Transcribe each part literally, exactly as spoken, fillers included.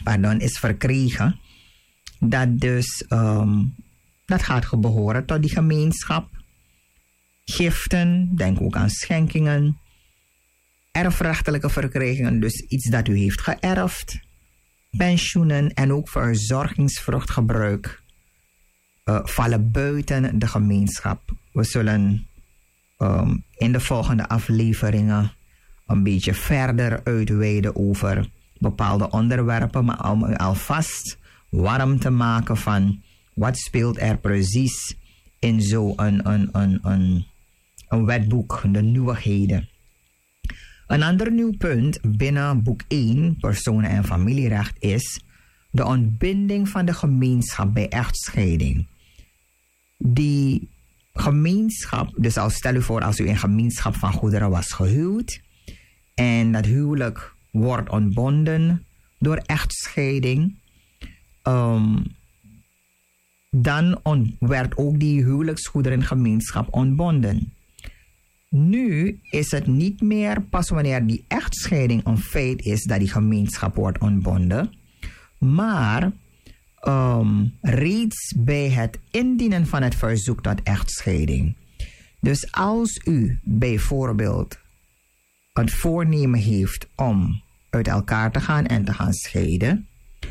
pardon, is verkregen, dat dus um, dat gaat behoren tot die gemeenschap. Giften, denk ook aan schenkingen, erfrechtelijke verkrijgingen, dus iets dat u heeft geërfd, pensioenen en ook verzorgingsvruchtgebruik uh, vallen buiten de gemeenschap. We zullen um, in de volgende afleveringen een beetje verder uitweiden over bepaalde onderwerpen, maar om u alvast warm te maken van wat speelt er precies in zo'n een, een, een, een, een wetboek, de nieuwigheden. Een ander nieuw punt binnen boek één, personen- en familierecht, is de ontbinding van de gemeenschap bij echtscheiding. Die gemeenschap, dus als stel u voor als u in gemeenschap van goederen was gehuwd en dat huwelijk wordt ontbonden door echtscheiding, um, dan on, werd ook die huwelijksgoederengemeenschap ontbonden. Nu is het niet meer pas wanneer die echtscheiding een feit is dat die gemeenschap wordt ontbonden, maar um, reeds bij het indienen van het verzoek tot echtscheiding. Dus als u bijvoorbeeld het voornemen heeft om uit elkaar te gaan en te gaan scheiden,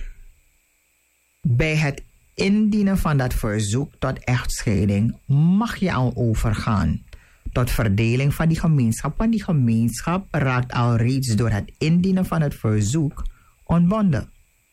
bij het indienen van dat verzoek tot echtscheiding mag je al overgaan tot verdeling van die gemeenschap, want die gemeenschap raakt al reeds door het indienen van het verzoek ontbonden.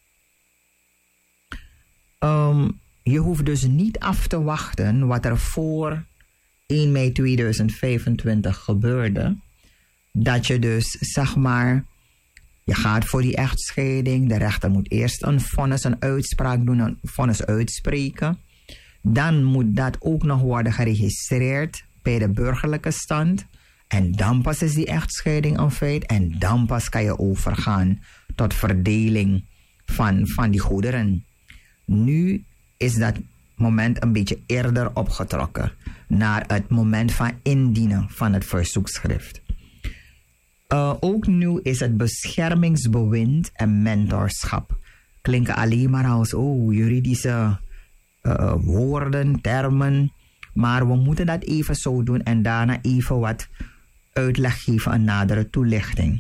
Um, je hoeft dus niet af te wachten wat er voor één mei tweeduizend vijfentwintig gebeurde, dat je dus zeg maar, je gaat voor die echtscheiding, de rechter moet eerst een vonnis, een uitspraak doen, een vonnis uitspreken. Dan moet dat ook nog worden geregistreerd bij de burgerlijke stand. En dan pas is die echtscheiding een feit. En dan pas kan je overgaan tot verdeling van, van die goederen. Nu is dat moment een beetje eerder opgetrokken naar het moment van indienen van het verzoekschrift. Uh, ook nu is het beschermingsbewind en mentorschap. Klinken alleen maar als oh, juridische uh, woorden, termen. Maar we moeten dat even zo doen en daarna even wat uitleg geven, een nadere toelichting.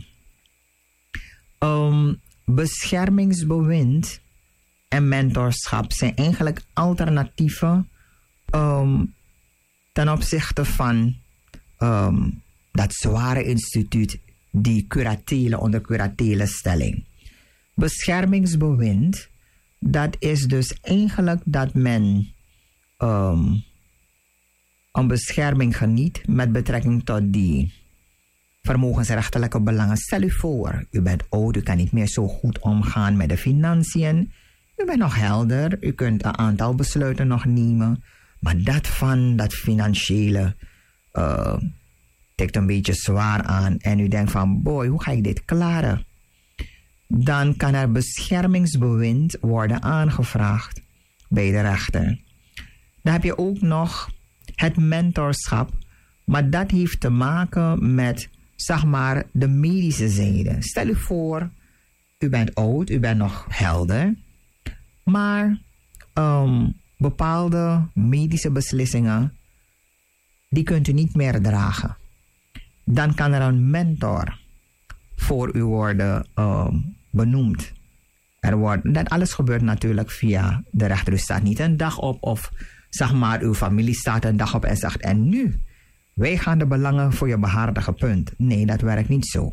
Um, beschermingsbewind en mentorschap zijn eigenlijk alternatieven um, ten opzichte van um, dat zware instituut, die curatele onder curatele stelling. Beschermingsbewind, dat is dus eigenlijk dat men um, een bescherming geniet met betrekking tot die vermogensrechtelijke belangen. Stel u voor, u bent oud, u kan niet meer zo goed omgaan met de financiën. U bent nog helder, u kunt een aantal besluiten nog nemen. Maar dat van dat financiële uh, tikt een beetje zwaar aan. En u denkt van, boy, hoe ga ik dit klaren? Dan kan er beschermingsbewind worden aangevraagd bij de rechter. Dan heb je ook nog het mentorschap. Maar dat heeft te maken met, zeg maar, de medische zijde. Stel u voor, u bent oud, u bent nog helder. Maar um, bepaalde medische beslissingen, die kunt u niet meer dragen. Dan kan er een mentor voor u worden um, benoemd. Er wordt, dat alles gebeurt natuurlijk via de rechter. U staat niet een dag op of zeg maar uw familie staat een dag op en zegt en nu, wij gaan de belangen voor je behartigen, punt. Nee, dat werkt niet zo.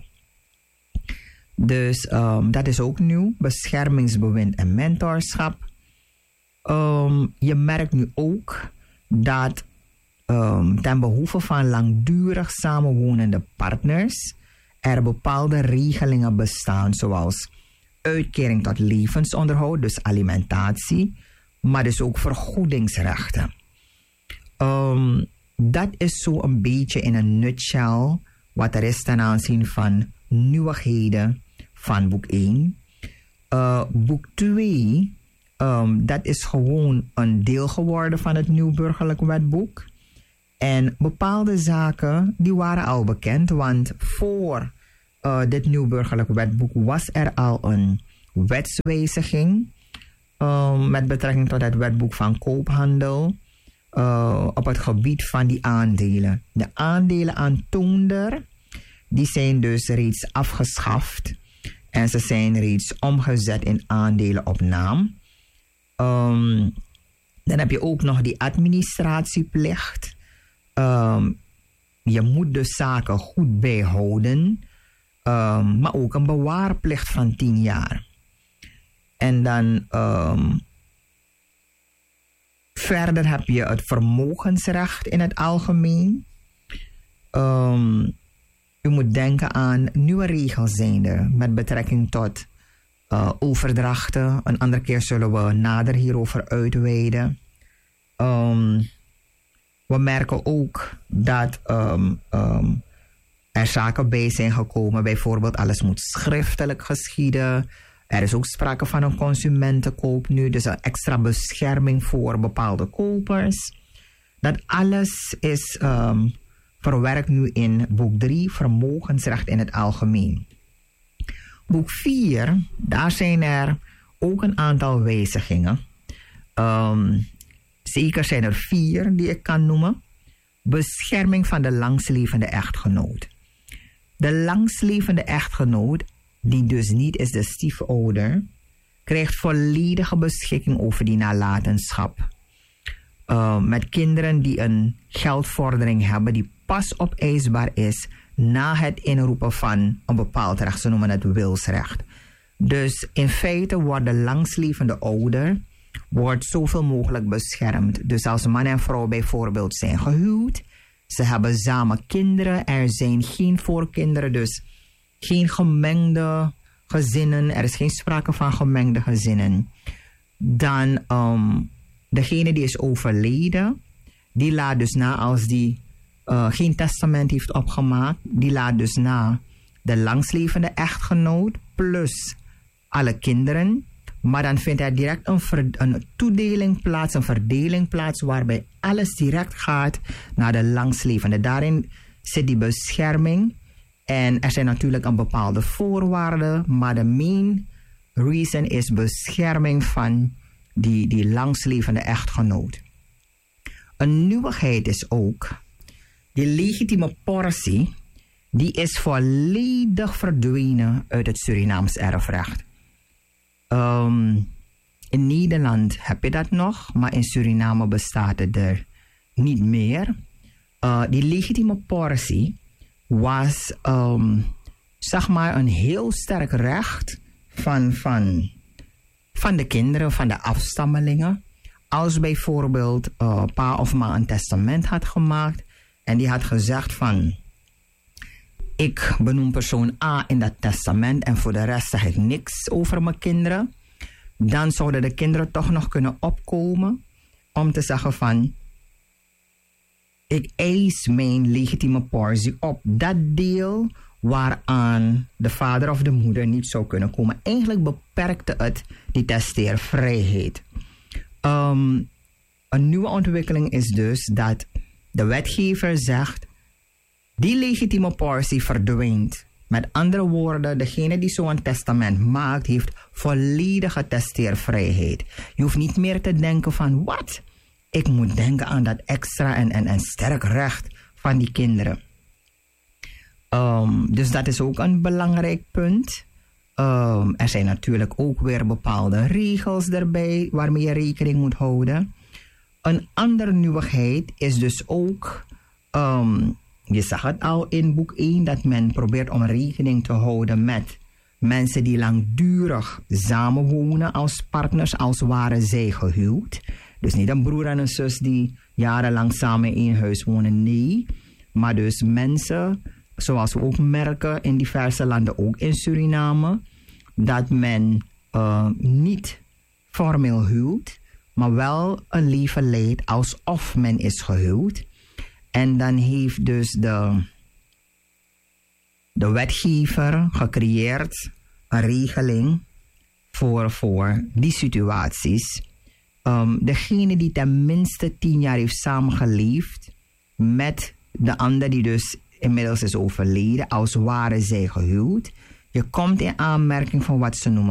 Dus um, dat is ook nieuw. Beschermingsbewind en mentorschap. Um, je merkt nu ook dat um, ten behoeve van langdurig samenwonende partners er bepaalde regelingen bestaan, zoals uitkering tot levensonderhoud, dus alimentatie, maar dus ook vergoedingsrechten. Um, dat is zo een beetje in een nutshell wat er is ten aanzien van nieuwigheden van boek één. Uh, boek twee, um, dat is gewoon een deel geworden van het nieuw burgerlijk wetboek. En bepaalde zaken, die waren al bekend, want voor uh, dit nieuw burgerlijk wetboek was er al een wetswijziging um, met betrekking tot het wetboek van koophandel uh, op het gebied van die aandelen. De aandelen aantoonder, die zijn dus reeds afgeschaft en ze zijn reeds omgezet in aandelen op naam. Um, dan heb je ook nog die administratieplicht. Um, je moet de zaken goed bijhouden. Um, maar ook een bewaarplicht van tien jaar. En dan um, verder heb je het vermogensrecht in het algemeen. Um, u moet denken aan nieuwe regels zijnde met betrekking tot uh, overdrachten. Een andere keer zullen we nader hierover uitweiden. Um, we merken ook dat um, um, er zaken bij zijn gekomen. Bijvoorbeeld alles moet schriftelijk geschieden. Er is ook sprake van een consumentenkoop nu. Dus een extra bescherming voor bepaalde kopers. Dat alles is um, verwerkt nu in boek drie, vermogensrecht in het algemeen. Boek vier, daar zijn er ook een aantal wijzigingen. Um, zeker zijn er vier die ik kan noemen. Bescherming van de langstlevende echtgenoot. De langstlevende echtgenoot, die dus niet is de stiefouder, krijgt volledige beschikking over die nalatenschap. Uh, met kinderen die een geldvordering hebben die pas opeisbaar is na het inroepen van een bepaald recht. Ze noemen het wilsrecht. Dus in feite wordt de langstlevende ouder wordt zoveel mogelijk beschermd. Dus als man en vrouw bijvoorbeeld zijn gehuwd, ze hebben samen kinderen, er zijn geen voorkinderen, dus geen gemengde gezinnen, er is geen sprake van gemengde gezinnen. Dan um, degene die is overleden, die laat dus na als die uh, geen testament heeft opgemaakt, die laat dus na de langstlevende echtgenoot plus alle kinderen. Maar dan vindt er direct een, ver, een toedeling plaats, een verdeling plaats, waarbij alles direct gaat naar de langstlevende. Daarin zit die bescherming. En er zijn natuurlijk een bepaalde voorwaarden, maar de main reason is bescherming van die, die langstlevende echtgenoot. Een nieuwigheid is ook, die legitieme portie, die is volledig verdwenen uit het Surinaams erfrecht. Um, in Nederland heb je dat nog, maar in Suriname bestaat het er niet meer. Uh, die legitieme portie was, um, zeg maar, een heel sterk recht van, van, van de kinderen, van de afstammelingen. Als bijvoorbeeld uh, pa of ma een testament had gemaakt en die had gezegd van, ik benoem persoon A in dat testament en voor de rest zeg ik niks over mijn kinderen. Dan zouden de kinderen toch nog kunnen opkomen om te zeggen van, ik eis mijn legitieme portie op dat deel waaraan de vader of de moeder niet zou kunnen komen. Eigenlijk beperkte het die testeervrijheid. Um, een nieuwe ontwikkeling is dus dat de wetgever zegt, die legitieme portie verdwijnt. Met andere woorden, degene die zo'n testament maakt, heeft volledige testeervrijheid. Je hoeft niet meer te denken van, wat? Ik moet denken aan dat extra en, en, en sterk recht van die kinderen. Um, dus dat is ook een belangrijk punt. Um, er zijn natuurlijk ook weer bepaalde regels erbij waarmee je rekening moet houden. Een andere nieuwigheid is dus ook, um, je zag het al in boek één, dat men probeert om rekening te houden met mensen die langdurig samenwonen als partners, als waren zij gehuwd. Dus niet een broer en een zus die jarenlang samen in één huis wonen, nee. Maar dus mensen, zoals we ook merken in diverse landen, ook in Suriname, dat men uh, niet formeel huwt, maar wel een leven leidt alsof men is gehuwd. En dan heeft dus de, de wetgever gecreëerd een regeling voor, voor die situaties. Um, degene die tenminste tien jaar heeft samengeleefd met de ander die dus inmiddels is overleden, als waren zij gehuwd. Je komt in aanmerking van wat ze noemen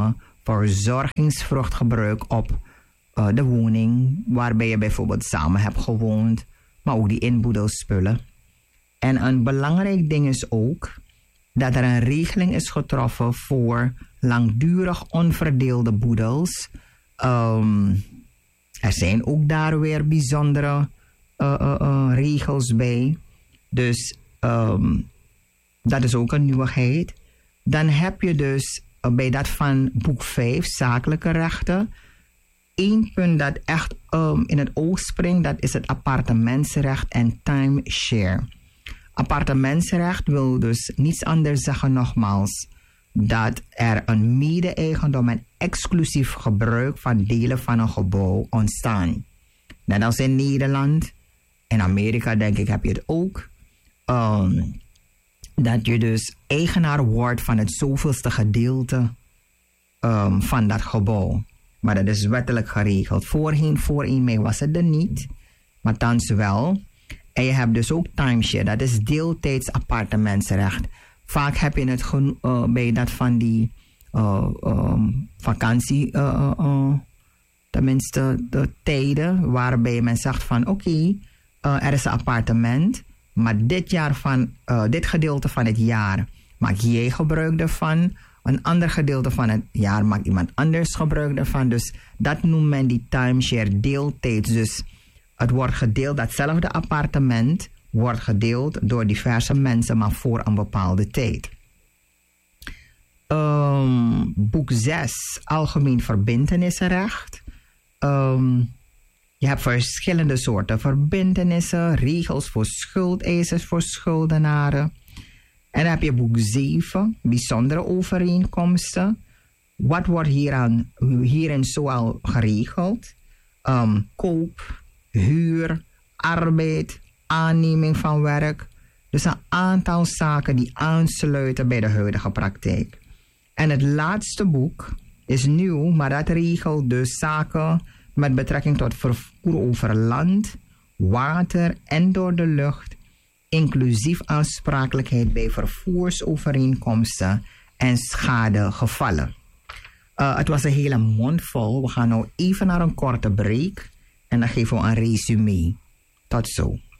verzorgingsvruchtgebruik op uh, de woning waarbij je bijvoorbeeld samen hebt gewoond, maar ook die inboedelspullen. En een belangrijk ding is ook dat er een regeling is getroffen voor langdurig onverdeelde boedels. Um, er zijn ook daar weer bijzondere uh, uh, uh, regels bij. Dus um, dat is ook een nieuwigheid. Dan heb je dus uh, bij dat van boek vijf, zakelijke rechten, één punt dat echt um, in het oog springt, dat is het appartementsrecht en timeshare. Appartementsrecht wil dus niets anders zeggen, nogmaals, dat er een mede-eigendom en exclusief gebruik van delen van een gebouw ontstaan. Net als in Nederland, in Amerika denk ik heb je het ook, um, dat je dus eigenaar wordt van het zoveelste gedeelte um, van dat gebouw. Maar dat is wettelijk geregeld. Voorheen, voor één mei was het er niet, maar thans wel. En je hebt dus ook timeshare, dat is deeltijds appartementsrecht. Vaak heb je het geno- uh, bij dat van die uh, um, vakantie, uh, uh, uh, tenminste de tijden, waarbij men zegt van oké, okay, uh, er is een appartement, maar dit jaar van, uh, dit gedeelte van het jaar maak jij gebruik ervan. Een ander gedeelte van het jaar maakt iemand anders gebruik ervan. Dus dat noemt men die timeshare deeltijds. Dus het wordt gedeeld, datzelfde appartement wordt gedeeld door diverse mensen, maar voor een bepaalde tijd. Um, boek zes, algemeen verbintenissenrecht. Um, je hebt verschillende soorten verbintenissen, regels voor schuldeisers, voor schuldenaren. En dan heb je boek zeven, bijzondere overeenkomsten. Wat wordt hieraan, hierin zoal geregeld? Um, koop, huur, arbeid, aanneming van werk. Dus een aantal zaken die aansluiten bij de huidige praktijk. En het laatste boek is nieuw, maar dat regelt dus zaken met betrekking tot vervoer over land, water en door de lucht, inclusief aansprakelijkheid bij vervoersovereenkomsten en schadegevallen. Uh, het was een hele mond vol. We gaan nou even naar een korte break en dan geven we een resume. Tot zo.